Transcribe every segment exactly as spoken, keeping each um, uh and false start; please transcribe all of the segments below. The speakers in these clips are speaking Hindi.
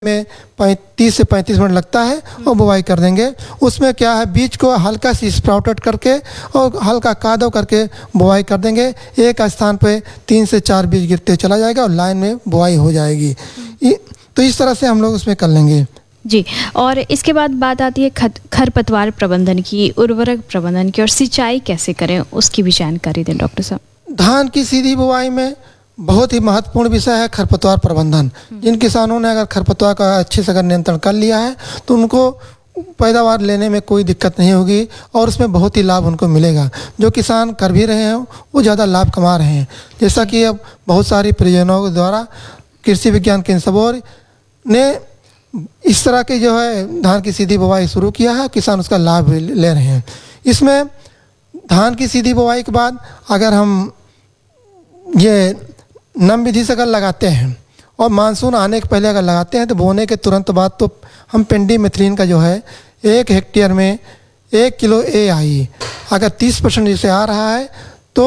में तीस से पैंतीस मिनट लगता है और बुवाई कर देंगे। उसमें क्या है, बीज को हल्का सी स्प्राउटेड करके और हल्का कादो करके बुवाई कर देंगे। एक स्थान पे तीन से चार बीज गिरते चला जाएगा और लाइन में बुवाई हो जाएगी। तो इस तरह से हम लोग उसमें कर लेंगे जी। और इसके बाद बात आती है खरपतवार प्रबंधन की, उर्वरक प्रबंधन की और सिंचाई कैसे करें, उसकी भी जानकारी दें डॉक्टर साहब। धान की सीधी बुवाई में बहुत ही महत्वपूर्ण विषय है खरपतवार प्रबंधन। जिन किसानों ने अगर खरपतवार का अच्छे से अगर नियंत्रण कर लिया है तो उनको पैदावार लेने में कोई दिक्कत नहीं होगी और उसमें बहुत ही लाभ उनको मिलेगा। जो किसान कर भी रहे हैं वो ज़्यादा लाभ कमा रहे हैं। जैसा कि अब बहुत सारी परियोजनाओं के द्वारा कृषि विज्ञान केंद्र सबौर ने इस तरह की जो है धान की सीधी बुवाई शुरू किया है, किसान उसका लाभ ले रहे हैं। इसमें धान की सीधी बुवाई के बाद अगर हम ये नम विधि से अगर लगाते हैं और मानसून आने के पहले अगर लगाते हैं तो बोने के तुरंत बाद तो हम पेंडीमेथ्रिन का जो है एक हेक्टेयर में एक किलो ए आई अगर तीस परसेंट जैसे आ रहा है तो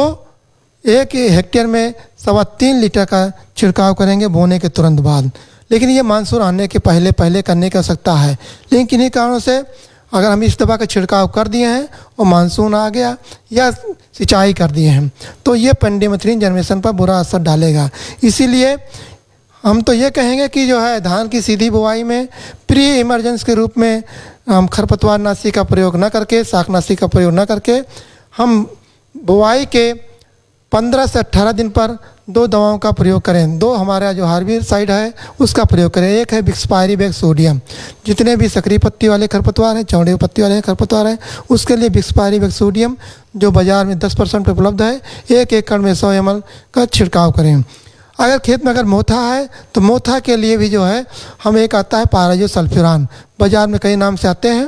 एक हेक्टेयर में सवा तीन लीटर का छिड़काव करेंगे बोने के तुरंत बाद। लेकिन ये मानसून आने के पहले पहले करने की आवश्यकता है। लेकिन किन्हीं कारणों से अगर हम इस दवा का छिड़काव कर दिए हैं और मानसून आ गया या सिंचाई कर दिए हैं तो ये पेंडीमेथ्रिन जर्मिनेशन पर बुरा असर डालेगा। इसीलिए हम तो ये कहेंगे कि जो है धान की सीधी बुवाई में प्री इमरजेंसी के रूप में हम खरपतवार नाशी का प्रयोग न करके, शाकनाशी का प्रयोग न करके, हम बुवाई के पंद्रह से अट्ठारह दिन पर दो दवाओं का प्रयोग करें। दो हमारा जो हार्बिसाइड है उसका प्रयोग करें। एक है बिक्सपायरी सोडियम, जितने भी सक्रिय पत्ती वाले खरपतवार हैं, चौड़े पत्ती वाले खरपतवार हैं, उसके लिए बिक्सपायरी सोडियम जो बाज़ार में दस परसेंट उपलब्ध है, एक एकड़ में सौ एम एल का छिड़काव करें। अगर खेत में अगर मोथा है तो मोथा के लिए भी जो है हम एक आता है पाराजो सल्फ्यूरान, बाज़ार में कई नाम से आते हैं,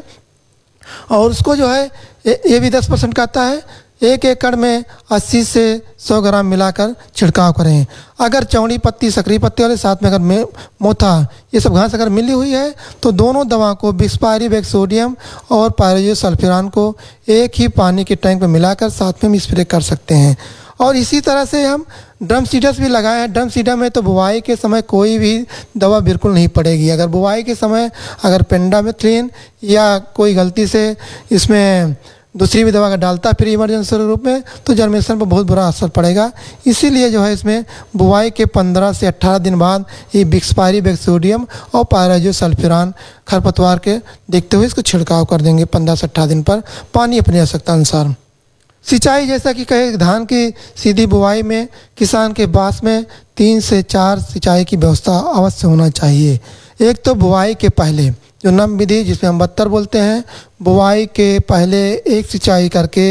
और उसको जो है ये भी दस परसेंट का आता है। एक एकड़ में अस्सी से सौ ग्राम मिलाकर छिड़काव करें। अगर चौड़ी पत्ती, सक्रिय पत्ती वाले साथ में अगर मोथा ये सब घास अगर मिली हुई है तो दोनों दवा को बिक्सपायरी सोडियम और पायरोजो सल्फ्यूरान को एक ही पानी के टैंक में मिलाकर साथ में हम स्प्रे कर सकते हैं। और इसी तरह से हम ड्रम सीडर्स भी लगाए हैं। ड्रम सीडर में तो बुवाई के समय कोई भी दवा बिल्कुल नहीं पड़ेगी। अगर बुवाई के समय अगर पेंडामेथ्रिन या कोई गलती से इसमें दूसरी भी दवा का डालता है फिर इमरजेंसी रूप में तो जर्मिनेशन पर बहुत बुरा असर पड़ेगा। इसीलिए जो है इसमें बुवाई के पंद्रह से अट्ठारह दिन बाद ये बिक्सपायरी सोडियम और पायरोजो सल्फ्यूरान खरपतवार के देखते हुए इसको छिड़काव कर देंगे पंद्रह से अट्ठारह दिन पर, पानी अपनी आवश्यकता अनुसार। सिंचाई जैसा कि कहे धान की सीधी बुवाई में किसान के पास में तीन से चार सिंचाई की व्यवस्था अवश्य होना चाहिए। एक तो बुवाई के पहले जो नम विधि जिसमें हम बत्तर बोलते हैं, बुवाई के पहले एक सिंचाई करके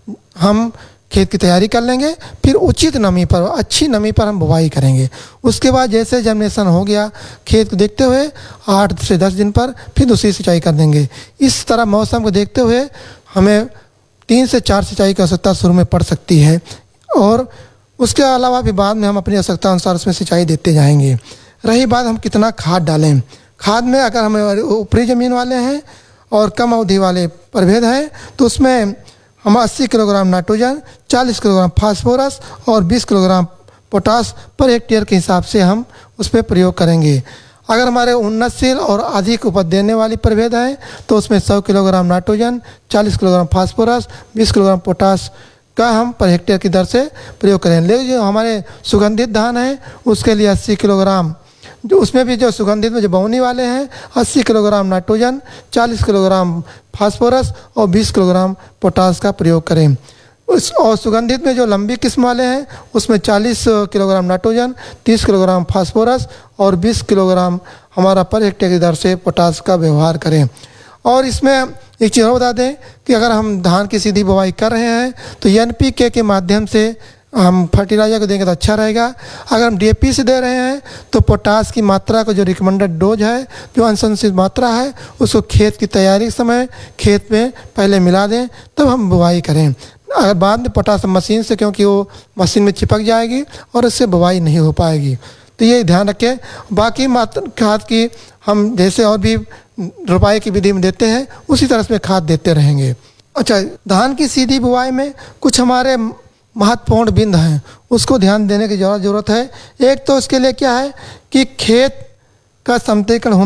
हम खेत की तैयारी कर लेंगे, फिर उचित नमी पर, अच्छी नमी पर हम बुवाई करेंगे। उसके बाद जैसे जर्मिनेशन हो गया खेत को देखते हुए आठ से दस दिन पर फिर दूसरी सिंचाई कर देंगे। इस तरह मौसम को देखते हुए हमें तीन से चार सिंचाई की आवश्यकता शुरू में पड़ सकती है और उसके अलावा भी बाद में हम अपनी आवश्यकता अनुसार उसमें सिंचाई देते जाएंगे। रही बात हम कितना खाद डालें, खाद में अगर हम ऊपरी ज़मीन वाले हैं और कम अवधि वाले प्रभेद हैं तो उसमें हम अस्सी किलोग्राम नाइट्रोजन, चालीस किलोग्राम फास्फोरस और बीस किलोग्राम पोटास पर हेक्टेयर के हिसाब से हम उसमें प्रयोग करेंगे। अगर हमारे उन्नतशील और अधिक उपज देने वाली प्रभेद है तो उसमें सौ किलोग्राम नाइट्रोजन, चालीस किलोग्राम फास्फोरस, बीस किलोग्राम पोटास का हम पर हेक्टेयर की दर से प्रयोग करें। लेकिन जो हमारे सुगंधित धान है उसके लिए अस्सी किलोग्राम, जो उसमें भी जो सुगंधित में जो बौनी वाले हैं अस्सी किलोग्राम नाइट्रोजन, चालीस किलोग्राम फास्फोरस और बीस किलोग्राम पोटास का प्रयोग करें। उस और सुगंधित में जो लंबी किस्म वाले हैं उसमें चालीस किलोग्राम नाइट्रोजन, तीस किलोग्राम फास्फोरस और बीस किलोग्राम हमारा पर हेक्टेयर की दर से पोटास का व्यवहार करें। और इसमें एक चीज़ और बता दें कि अगर हम धान की सीधी बुवाई कर रहे हैं तो एन पी के के माध्यम से हम फर्टिलाइजर को देंगे तो अच्छा रहेगा। अगर हम डी ए पी से दे रहे हैं तो पोटास की मात्रा को जो रिकमेंडेड डोज है, जो अनुशंसित मात्रा है, उसको खेत की तैयारी के समय खेत में पहले मिला दें तब हम बुवाई करें। अगर बाद में पोटास मशीन से, क्योंकि वो मशीन में चिपक जाएगी और इससे बुवाई नहीं हो पाएगी, तो ये ध्यान रखें। बाकी मात्रा खाद की हम जैसे और भी रोपाई की विधि में देते हैं उसी तरह से खाद देते रहेंगे। अच्छा, धान की सीधी बुवाई में कुछ हमारे महत्वपूर्ण बिंदु हैं उसको ध्यान देने की ज़रूरत है। एक तो उसके लिए क्या है कि खेत का समतेकरण